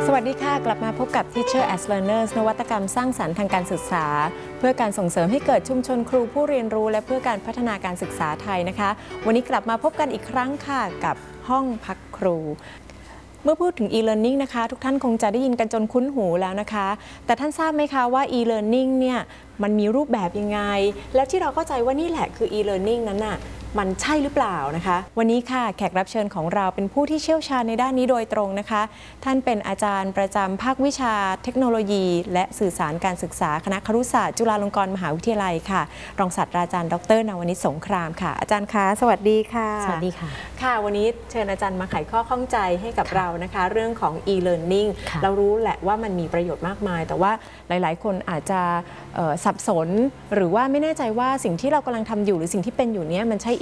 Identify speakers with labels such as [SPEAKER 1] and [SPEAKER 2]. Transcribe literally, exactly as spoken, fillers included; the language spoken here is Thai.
[SPEAKER 1] สวัสดีค่ะกลับมาพบกับ Teacher as Learners นวัตกรรมสร้างสรรค์ทางการศึกษาเพื่อการส่งเสริมให้เกิดชุมชนครูผู้เรียนรู้และเพื่อการพัฒนาการศึกษาไทยนะคะวันนี้กลับมาพบกันอีกครั้งค่ะกับห้องพักครูเมื่อพูดถึง e-learning นะคะทุกท่านคงจะได้ยินกันจนคุ้นหูแล้วนะคะแต่ท่านทราบไหมคะว่า e-learning เนี่ยมันมีรูปแบบยังไงแล้วที่เราเข้าใจว่านี่แหละคือ e-learning นั้นน่ะมันใช่หรือเปล่านะคะวันนี้ค่ะแขกรับเชิญของเราเป็นผู้ที่เชี่ยวชาญในด้านนี้โดยตรงนะคะท่านเป็นอาจารย์ประจำภาควิชาเทคโนโลยีและสื่อสารการศึกษาคณะครุศาสตร์จุฬาลงกรณ์มหาวิทยาลัยค่ะรองศาสตราจารย์ดรนวนิชสงครามค่ะอาจารย์คะสวัสดีค่ะ
[SPEAKER 2] สวัสดีค่ะ
[SPEAKER 1] ค่ะวันนี้เชิญอาจารย์มาไขข้อข้องใจให้กับเรานะคะเรื่องของ e-learning เรารู้แหละว่ามันมีประโยชน์มากมายแต่ว่าหลายๆคนอาจจะสับสนหรือว่าไม่แน่ใจว่าสิ่งที่เรากำลังทำอยู่หรือสิ่งที่เป็นอยู่นี้มันใช่